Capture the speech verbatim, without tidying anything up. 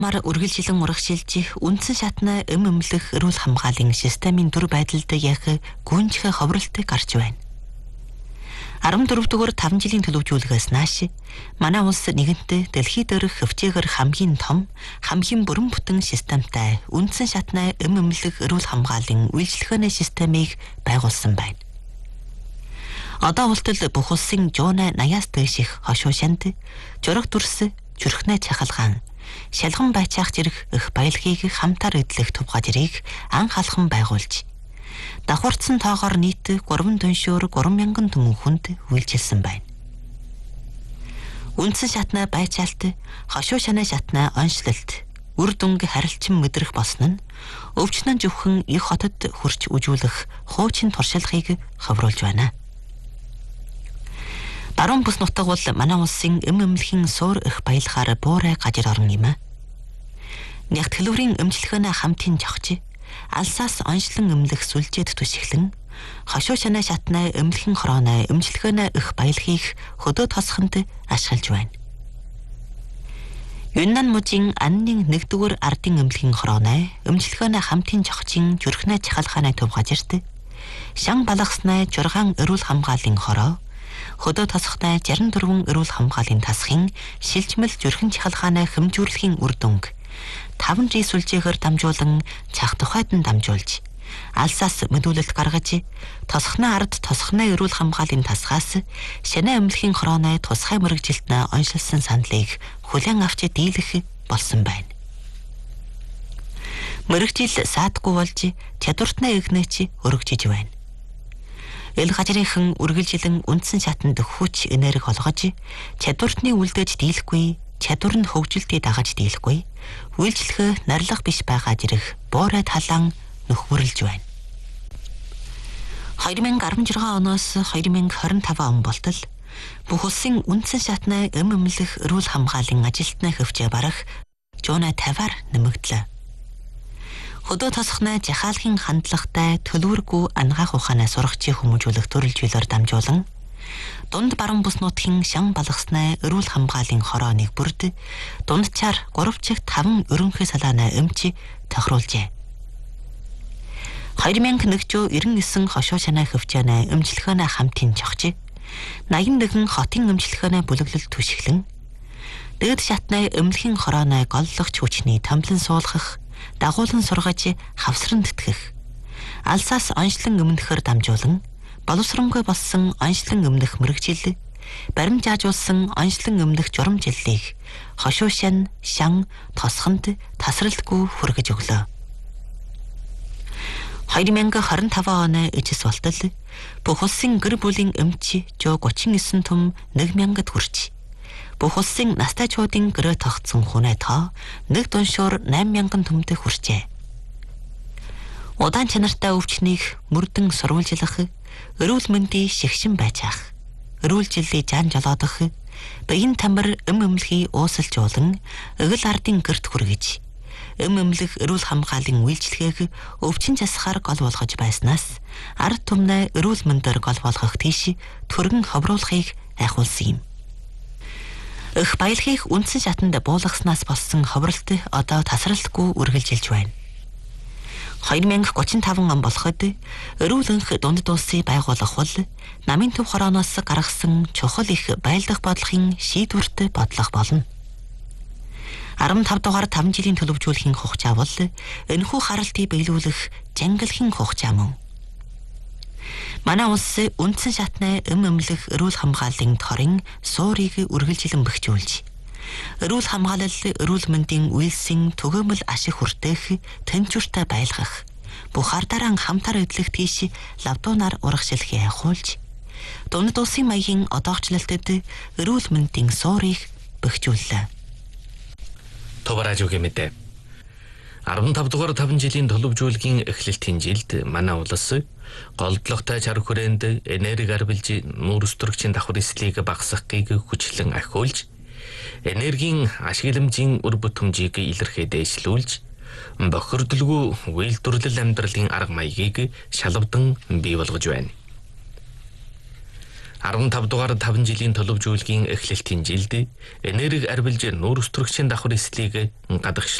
Мар үргэлжилэн урагшилж үндсэн шатны эм эмнэлэх эрүүл хамгааллын системийн төр байдалд яг гүнжихэ ховролт гарч байна. арван дөрөв дугаар таван жилийн төлөвлөгөөлгөөс нааш манай улс нэгэнтээ дэлхийд дээрх хөвчөөгөр хамгийн том, хамгийн бүрэн бүтэн системтэй үндсэн шатны эм эмнэлэх эрүүл хамгааллын үйлчлэгээний системийг байгуулсан байна. Одоо ултал бүх улсын жуунаа наяас дээш их хошуу шанд, жураг дүрс, зүрхнээ чахалгаан, шалган байцаах зэрэг их баялагийг хамтаар эдлэх төв газрыг анх алхам байгуулж, давхурцсан тоогоор нийт гурван дүншөөр гурван мянган түмэн хүнд үйлчилсэн байна. Үндсэн шатны байцаалт, хошуу шаны шатны онцлолт, үр дүнг харилцан мэдрэх болсон нь өвчнөн зөвхөн их хотод хүрч үжүүлэх хуучин туршлагыг ховруулж байна. Баруун бүс нутаг бол манай улсын эм эмнэлхийн суур их баялахаар буурай газар орон юм. Нягт хэлбэрийн эмчилгээний хамтын жогч, алсаас онцлон эмнэлэх сүлжээд түшиглэн, хошуу шаны шатны эмнэлхэн хорооны эмчилгээний их баялагийг хөдөө тосхонд ашиглаж байна. Юннан мужийн анны нэгдүгээр ардын эмнэлхэн хорооны эмчилгээний хамтын жогчийн зүрхнээ чахалгааны төв газарт шан балгасны жургаан эрүүл хамгааллын хороо, хөдөө тосхотой жаран дөрвөн эрүүл хамгааллын тасхын шилжмэл зүрхэн чахалгааны хэмжүүрлэхийн үр дүнг таван жи сүлжээгээр дамжуулан цах тухайд нь дамжуулж, алсаас мэдүүлэлт гаргаж, тосхны ард тосхны эрүүл хамгааллын тасгаас шанаа эмнэлхийн хорооны тусгай мэрэгжилтнээ оншилсан сандлыг хүлээн авч дийлэх болсон байна. Мэрэгжил саадгүй болж чадвартны игнэч өргөжж байна. Эл газрынхан үргэлжилэн үндсэн шатанд хүч энерги олгож, чадвартны үлдээж дийлэхгүй, чадвар нь хөгжилтийг дагаж дийлэхгүй, үйлчлэхэ нарилга биш байгаа зэрэг буурай талаан нөхөрлөж байна. две тысячи шесть оноос две тысячи двадцать пять он болтол бүх улсын үндсэн шатны эм эмнэлэх эрүүл хамгааллын ажилтны хөвчөө барах жуунаа тавиар нэмэгдлээ. Хөдөө тосхны жахаалхын хандлагатай төлөвөргүй ангаах ухаанаа сургачийн хүмүүжүүлэх төрөл зүйлээр дамжуулан дунд баруун бүс нутгийн шан балгасны эрүүл хамгааллын хорооныг бүрд дундчаар гурав чигт таван ерөнхий салааны эмч тохируулжээ. две тысячи девяносто девять хошуу шанаа хөвчөөний эмчилгээний хамтын жогч, наян нэгэн хотын эмчилгээний бүлэглэл түшиглэн, дээд шатны эмнэлхийн хорооны голлогч хүчний томлон суулгах, дагуулan сургаж хавсран тэтгэх, алсаас онцлон эмнэхээр дамжуулан, боловсронгой болсон онцлон эмнэх мэрэгжил, баримжаажуулсан онцлон эмнэх журамжиллыг хошуу шан, шан, тосхонд тасралтгүй хүргэж өглөө. две тысячи двадцать пять оны эжис болтол бүх улсын гэр бүлийн эмч жоо тридцать девять түм нэг мянгад хүрч, бүх улсын настайчуудын гэрээ тогтсон хүнээ тоо нэг дүншөөр восемь мянган түмдээ хүрчээ. Удаан чанартай өвчнийг мөрдөн сурвалжлах, эрүүл мэндийн шигшин байцаах, эрүүл жилийн жан жолоодох, биеийн тамир эм эмнэлхий уусалжуулан, эгэл ардын гэрт хүргэж, эм эмнэлэх эрүүл хамгааллын үйлчлэгээг өвчин засахаар гол болгож байснаас ард түмнээ эрүүл мэндээр гол болгох тийш төргөн ховруулахыг айхуулсан юм. Их баялагийг үндсэн шатанд буулгаснаас болсон ховролт одоо тасралтгүй үргэлжилж байна. две тысячи тридцать пять он болоход эрүүлэнх дунд дуусын байгуулах бол намын төв хорооноос гаргасан чухал их байлдах бодлогын шийдвэрт бодлого болно.15 дугаар таван жилийн төлөвлөжүүлэхийн хугацаа бол энэхүү харалтыг биелүүлэх жангалхийн хугацаа мөн. Манай улс үндсэн шатны эм эмнэлэх эрүүл хамгааллын торын суурийг үргэлжилэн бэхжүүлж, эрүүл хамгаалал эрүүл мэндийн үйлсийн түгээмэл ашиг хүртээх тэнцвэртэй байлгах, бүх ардараа хамтар эдлэх тийш лавдуунаар урагшилхийг айхуулж, дунд улсын маягийн одоогчлолтод эрүүл мэндийн суурийг бэхжүүллээ. Товаражуугийн мэдээ. арван тав дугаар таван жилийн төлөвлөжүүлгийн эхлэлтийн жилд манай улс голдлогтой чар хүрээнд энерги арвилж нүүрс төрөгчийн давхар эслийг багасгахыг хүчлэн ахиулж, энергийн ашигламжийн үр бүтэмжийг илэрхий дээшлүүлж, бохирдолгүй үйлдвэрлэл амьдралын арга маягийг шалавдан бий болгож байна. арван тав дугаар таван жилийн төлөвжүүлгийн эхлэлтийн жилд энерги арвилж нүүр өстрөгчийн давхар эслийг гадагш